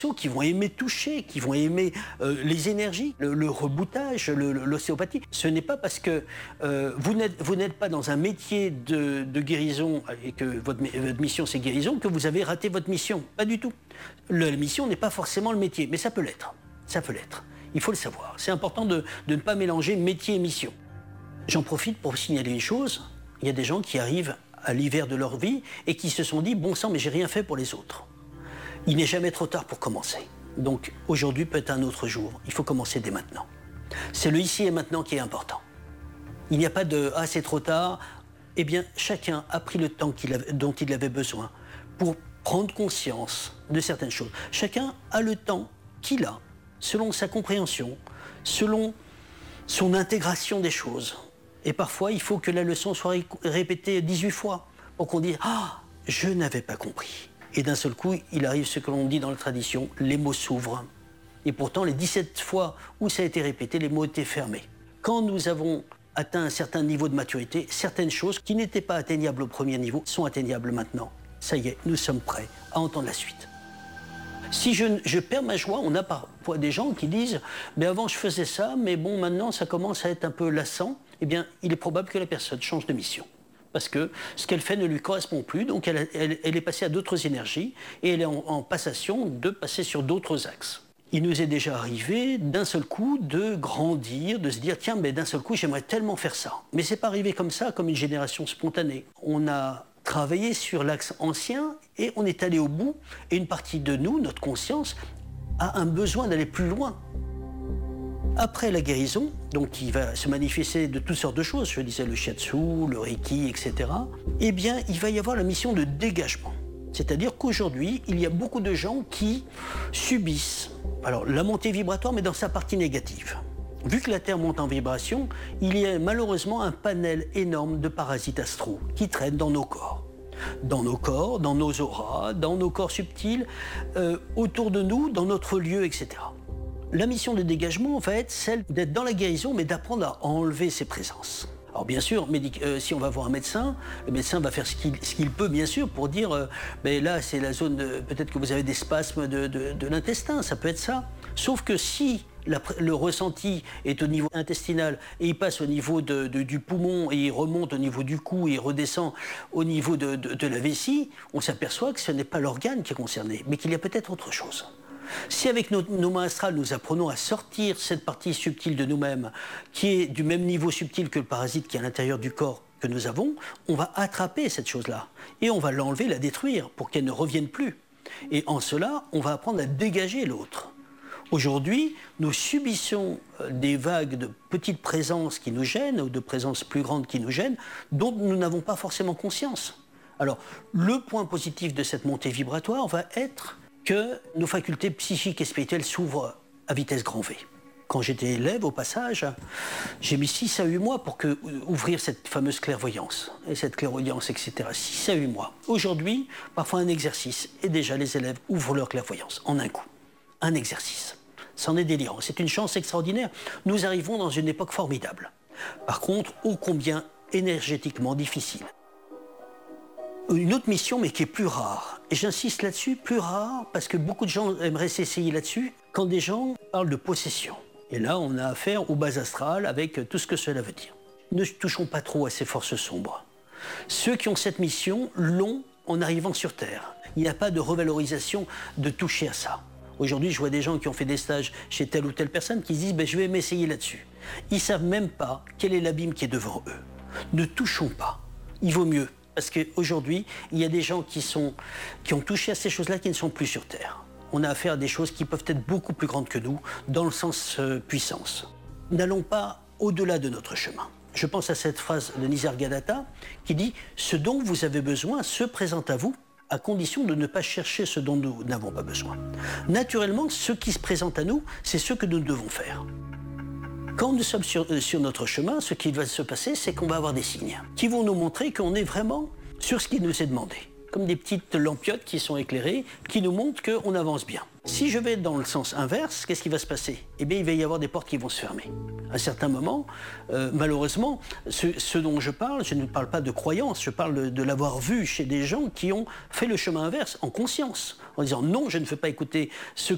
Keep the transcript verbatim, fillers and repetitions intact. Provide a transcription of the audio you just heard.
qui vont aimer toucher, qui vont aimer euh, les énergies, le, le reboutage, le, le, l'ostéopathie. Ce n'est pas parce que euh, vous n'êtes vous n'êtes pas dans un métier de, de guérison et que votre, votre mission c'est guérison que vous avez raté votre mission. Pas du tout. Le, la mission n'est pas forcément le métier, mais ça peut l'être. Ça peut l'être. Il faut le savoir. C'est important de, de ne pas mélanger métier et mission. J'en profite pour signaler une chose. Il y a des gens qui arrivent à l'hiver de leur vie et qui se sont dit « bon sang, mais j'ai rien fait pour les autres ». Il n'est jamais trop tard pour commencer. Donc aujourd'hui peut être un autre jour. Il faut commencer dès maintenant. C'est le ici et maintenant qui est important. Il n'y a pas de « ah c'est trop tard ». Eh bien chacun a pris le temps qu'il avait, dont il avait besoin pour prendre conscience de certaines choses. Chacun a le temps qu'il a, selon sa compréhension, selon son intégration des choses. Et parfois il faut que la leçon soit répétée dix-huit fois pour qu'on dise « ah, je n'avais pas compris ». Et d'un seul coup, il arrive ce que l'on dit dans la tradition, les mots s'ouvrent. Et pourtant, les dix-sept fois où ça a été répété, les mots étaient fermés. Quand nous avons atteint un certain niveau de maturité, certaines choses qui n'étaient pas atteignables au premier niveau sont atteignables maintenant. Ça y est, nous sommes prêts à entendre la suite. Si je, je perds ma joie, on a parfois des gens qui disent « mais avant je faisais ça, mais bon, maintenant ça commence à être un peu lassant ». Eh bien, il est probable que la personne change de mission. Parce que ce qu'elle fait ne lui correspond plus, donc elle, elle, elle est passée à d'autres énergies et elle est en, en passation de passer sur d'autres axes. Il nous est déjà arrivé d'un seul coup de grandir, de se dire tiens, mais d'un seul coup j'aimerais tellement faire ça. Mais c'est pas arrivé comme ça, comme une génération spontanée. On a travaillé sur l'axe ancien et on est allé au bout et une partie de nous, notre conscience, a un besoin d'aller plus loin. Après la guérison, donc qui va se manifester de toutes sortes de choses, je disais le shiatsu, le reiki, et cetera, eh bien, il va y avoir la mission de dégagement. C'est-à-dire qu'aujourd'hui, il y a beaucoup de gens qui subissent alors, la montée vibratoire, mais dans sa partie négative. Vu que la Terre monte en vibration, il y a malheureusement un panel énorme de parasites astraux qui traînent dans nos corps. Dans nos corps, dans nos auras, dans nos corps subtils, euh, autour de nous, dans notre lieu, et cetera. La mission de dégagement va être celle d'être dans la guérison, mais d'apprendre à enlever ces présences. Alors bien sûr, médic- euh, si on va voir un médecin, le médecin va faire ce qu'il, ce qu'il peut, bien sûr, pour dire euh, mais là, c'est la zone, de, peut-être que vous avez des spasmes de, de, de l'intestin, ça peut être ça. Sauf que si la, le ressenti est au niveau intestinal et il passe au niveau de, de, du poumon et il remonte au niveau du cou et il redescend au niveau de, de, de la vessie, on s'aperçoit que ce n'est pas l'organe qui est concerné, mais qu'il y a peut-être autre chose. Si avec nos, nos mains astrales, nous apprenons à sortir cette partie subtile de nous-mêmes, qui est du même niveau subtil que le parasite qui est à l'intérieur du corps que nous avons, on va attraper cette chose-là et on va l'enlever, la détruire pour qu'elle ne revienne plus. Et en cela, on va apprendre à dégager l'autre. Aujourd'hui, nous subissons des vagues de petites présences qui nous gênent ou de présences plus grandes qui nous gênent, dont nous n'avons pas forcément conscience. Alors, le point positif de cette montée vibratoire va être que nos facultés psychiques et spirituelles s'ouvrent à vitesse grand V. Quand j'étais élève, au passage, j'ai mis six à huit mois pour que, ouvrir cette fameuse clairvoyance, et cette clairvoyance, et cetera. six à huit mois. Aujourd'hui, parfois un exercice, et déjà les élèves ouvrent leur clairvoyance, en un coup. Un exercice. C'en est délirant. C'est une chance extraordinaire. Nous arrivons dans une époque formidable. Par contre, ô combien énergétiquement difficile. Une autre mission, mais qui est plus rare. Et j'insiste là-dessus, plus rare, parce que beaucoup de gens aimeraient s'essayer là-dessus, quand des gens parlent de possession. Et là, on a affaire aux bases astrales avec tout ce que cela veut dire. Ne touchons pas trop à ces forces sombres. Ceux qui ont cette mission l'ont en arrivant sur Terre. Il n'y a pas de revalorisation de toucher à ça. Aujourd'hui, je vois des gens qui ont fait des stages chez telle ou telle personne qui se disent ben, « je vais m'essayer là-dessus ». Ils ne savent même pas quel est l'abîme qui est devant eux. Ne touchons pas. Il vaut mieux. Parce qu'aujourd'hui, il y a des gens qui, sont, qui ont touché à ces choses-là qui ne sont plus sur Terre. On a affaire à des choses qui peuvent être beaucoup plus grandes que nous, dans le sens euh, puissance. N'allons pas au-delà de notre chemin. Je pense à cette phrase de Nisargadatta qui dit « Ce dont vous avez besoin se présente à vous, à condition de ne pas chercher ce dont nous n'avons pas besoin. » Naturellement, ce qui se présente à nous, c'est ce que nous devons faire. Quand nous sommes sur, euh, sur notre chemin, ce qui va se passer, c'est qu'on va avoir des signes qui vont nous montrer qu'on est vraiment sur ce qui nous est demandé. Comme des petites lampiotes qui sont éclairées, qui nous montrent qu'on avance bien. Si je vais dans le sens inverse, qu'est-ce qui va se passer? Eh bien, il va y avoir des portes qui vont se fermer. À un certain moment, euh, malheureusement, ce, ce dont je parle, je ne parle pas de croyance, je parle de, de l'avoir vu chez des gens qui ont fait le chemin inverse, en conscience, en disant non, je ne veux pas écouter ce